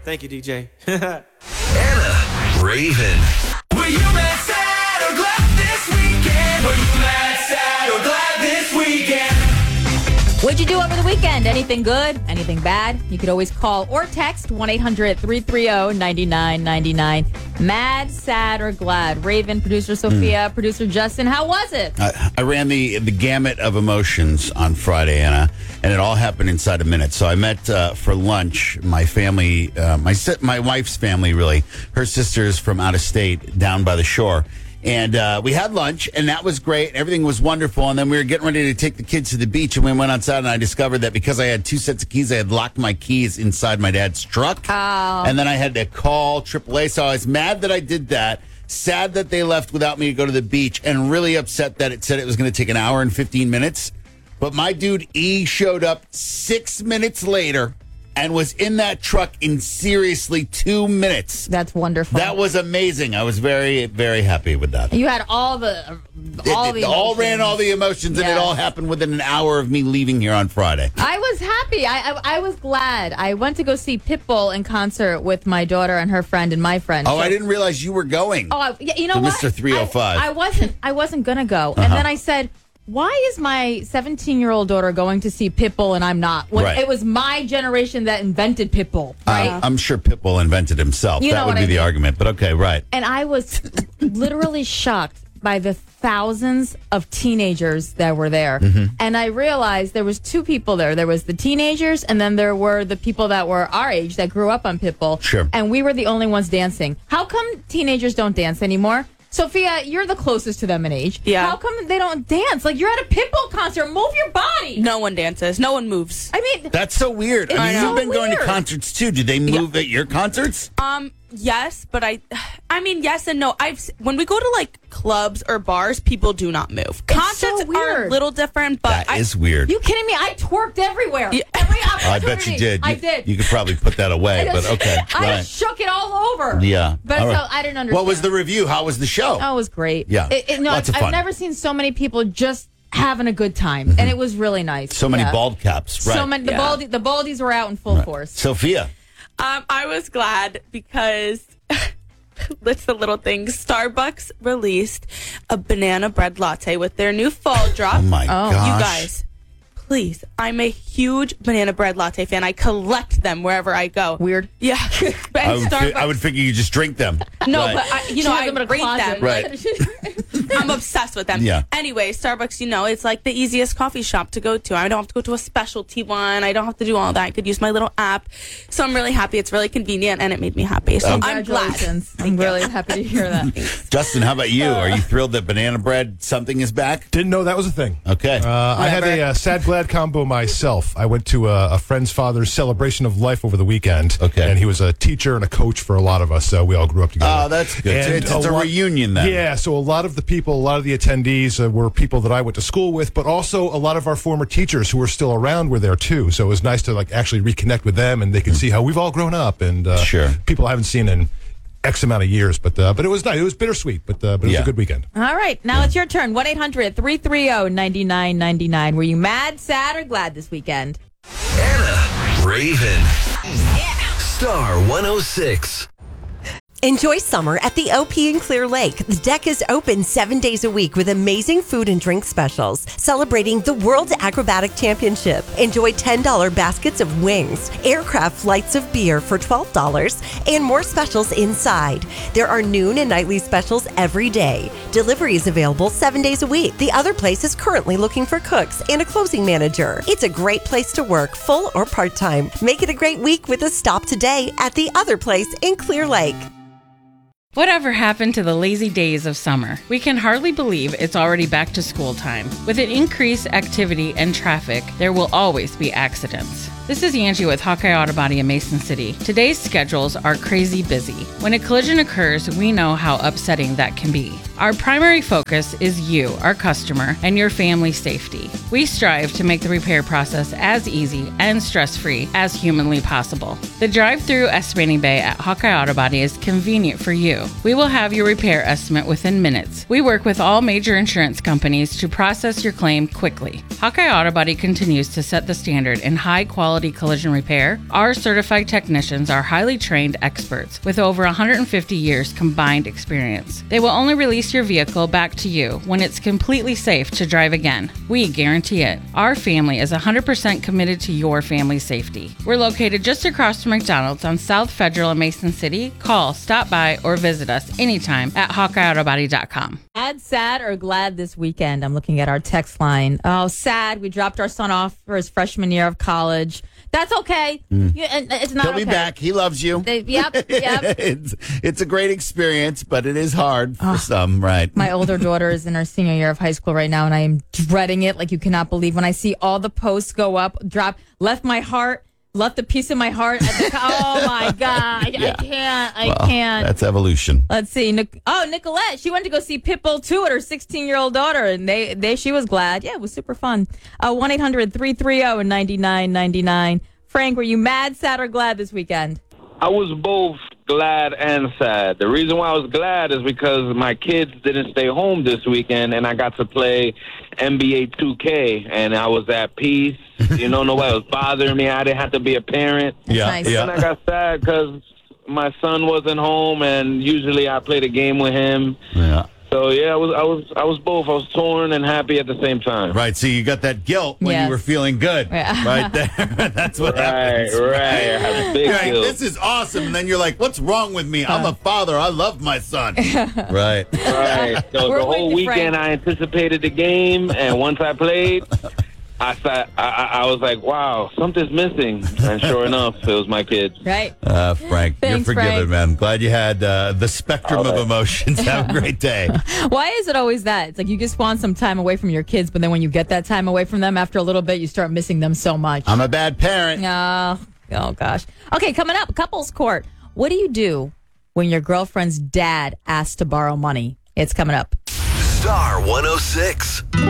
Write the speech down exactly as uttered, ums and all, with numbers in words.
Thank you, D J. Anna Raven. Were you mad, sad, or glad this weekend? Were you mad, sad, or glad this weekend? What'd you do over the weekend? Anything good? Anything bad? You could always call or text one eight hundred three three zero nine nine nine nine. Mad, sad, or glad? Raven, producer Sophia, mm. producer Justin, how was it? I, I ran the the gamut of emotions on Friday, Anna, and it all happened inside a minute. So I met uh, for lunch my family, uh, my my wife's family, really. Her sister's from out of state, down by the shore. And uh, we had lunch, and that was great. Everything was wonderful. And then we were getting ready to take the kids to the beach, and we went outside, and I discovered that because I had two sets of keys, I had locked my keys inside my dad's truck. Oh. And then I had to call triple A. So I was mad that I did that, sad that they left without me to go to the beach, and really upset that it said it was going to take an hour and fifteen minutes. But my dude E showed up six minutes later and was in that truck in seriously two minutes. That's wonderful. That was amazing. I was very, very happy with that. You had all the all it, the it all ran all the emotions, yes. and it all happened within an hour of me leaving here on Friday. I was happy. I, I I was glad. I went to go see Pitbull in concert with my daughter and her friend and my friend. Oh, so, I didn't realize you were going. Oh, yeah, you know to what? Mister three oh five. I, I wasn't. I wasn't gonna go, uh-huh. and then I said, why is my seventeen-year-old daughter going to see Pitbull and I'm not? When right. It was my generation that invented Pitbull, right? Uh, I'm sure Pitbull invented himself. You that know would be I the mean. argument, but okay, right. And I was literally shocked by the thousands of teenagers that were there. Mm-hmm. And I realized there was two people there. There was the teenagers, and then there were the people that were our age that grew up on Pitbull. Sure. And we were the only ones dancing. How come teenagers don't dance anymore? Sophia, you're the closest to them in age. Yeah. How come they don't dance? Like, you're at a Pitbull concert. Move your body. No one dances. No one moves. I mean, that's so weird. I mean, so you've been going to weird. concerts too. Do they move yeah. at your concerts? Um, yes, but I, I mean, yes and no. I've when we go to like clubs or bars, people do not move. Concerts so are a little different, but that I, is weird. You kidding me? I twerked everywhere. Yeah. Every Oh, I bet you did. I You, did. You could probably put that away, I but just, okay. I right. shook it all over. Yeah. But All so right. I didn't understand. What was the review? How was the show? Oh, it was great. Yeah. It, it, no, Lots I've, of fun. I've never seen so many people just having a good time, Mm-hmm. and it was really nice. So many yeah. bald caps. Right. So many. The, Yeah. baldy, the baldies were out in full Right. force. Sophia. um, I was glad because. It's the little things. Starbucks released a banana bread latte with their new fall drop. Oh, my Oh. gosh. You guys, please. I'm a huge banana bread latte fan. I collect them wherever I go. Weird. Yeah. And I would, fi- Starbucks. I would figure you just drink them. No, Right. but I, you She know, has I them in a rate closet. them. Right. I'm obsessed with them. Yeah. Anyway, Starbucks, you know, it's like the easiest coffee shop to go to. I don't have to go to a specialty one. I don't have to do all that. I could use my little app. So I'm really happy. It's really convenient, and it made me happy. So I'm glad. Congratulations. I'm really happy to hear that. Justin, how about you? Are you thrilled that banana bread something is back? Didn't know that was a thing. Okay. Uh, I had a uh, sad glad combo myself. I went to a, a friend's father's celebration of life over the weekend. Okay. And he was a teacher and a coach for a lot of us. So we all grew up together. Oh, that's good. And It's, it's a, lot- reunion then. Yeah. So a lot of the people, a lot of the attendees uh, were people that I went to school with, but also a lot of our former teachers who were still around were there too. So it was nice to like actually reconnect with them, and they could see how we've all grown up. And uh, Sure. people I haven't seen in X amount of years, but uh, but it was nice. It was bittersweet, but uh, but it was Yeah. a good weekend. All right. Now it's your turn. one eight hundred three three zero nine nine nine nine. Were you mad, sad, or glad this weekend? Anna Raven. Star one oh six. Enjoy summer at the O P in Clear Lake. The deck is open seven days a week with amazing food and drink specials, celebrating the World Acrobatic Championship. Enjoy ten dollars baskets of wings, aircraft flights of beer for twelve dollars, and more specials inside. There are noon and nightly specials every day. Delivery is available seven days a week. The other place is currently looking for cooks and a closing manager. It's a great place to work, full or part-time. Make it a great week with a stop today at the other place in Clear Lake. Whatever happened to the lazy days of summer? We can hardly believe it's already back to school time. With an increased activity and traffic, there will always be accidents. This is Angie with Hawkeye Auto Body in Mason City. Today's schedules are crazy busy. When a collision occurs, we know how upsetting that can be. Our primary focus is you, our customer, and your family's safety. We strive to make the repair process as easy and stress-free as humanly possible. The drive-through estimating bay at Hawkeye Auto Body is convenient for you. We will have your repair estimate within minutes. We work with all major insurance companies to process your claim quickly. Hawkeye Auto Body continues to set the standard in high-quality quality collision repair. Our certified technicians are highly trained experts with over one hundred fifty years combined experience. They will only release your vehicle back to you when it's completely safe to drive again. We guarantee it. Our family is one hundred percent committed to your family's safety. We're located just across from McDonald's on South Federal in Mason City. Call, stop by, or visit us anytime at hawkeye auto body dot com. Sad, sad, or glad this weekend? I'm looking at our text line. Oh, sad. We dropped our son off for his freshman year of college. That's okay. Mm. You, and it's not He'll be okay. back. He loves you. They- yep, yep. it's, it's a great experience, but it is hard for some, right? My older daughter is in her senior year of high school right now, and I am dreading it like you cannot believe. When I see all the posts go up, drop, left my heart, left a piece of my heart at the oh my God. I, Yeah. I can't. I Well, can't. That's evolution. Let's see. Nic- oh, Nicolette. She went to go see Pitbull two with her sixteen-year-old daughter, and they, they she was glad. Yeah, it was super fun. Uh, one eight hundred three three zero nine nine nine nine. Frank, were you mad, sad, or glad this weekend? I was both glad and sad. The reason why I was glad is because my kids didn't stay home this weekend, and I got to play N B A two K, and I was at peace. You know, nobody was bothering me. I didn't have to be a parent. Yeah, nice. And yeah. I got sad because my son wasn't home, and usually I played a game with him. Yeah. So yeah, I was, I was, I was both. I was torn and happy at the same time. Right, so you got that guilt when Yes. you were feeling good. Yeah. Right there. That's what Right, happens. right. I have a big You're like, guilt. this is awesome. And then you're like, what's wrong with me? I'm a father. I love my son. Right. Right. So We're the with whole you, weekend, Frank. I anticipated the game, and once I played, I thought I, I, I was like, "Wow, something's missing." And sure enough, it was my kids. Right? Uh, Frank, Thanks, you're forgiven, Frank. man. Glad you had uh, the spectrum All of right. emotions. Have a great day. Why is it always that? It's like you just want some time away from your kids, but then when you get that time away from them, after a little bit, you start missing them so much. I'm a bad parent. Oh, oh gosh. Okay, coming up, couples court. What do you do when your girlfriend's dad asks to borrow money? It's coming up. Star one oh six.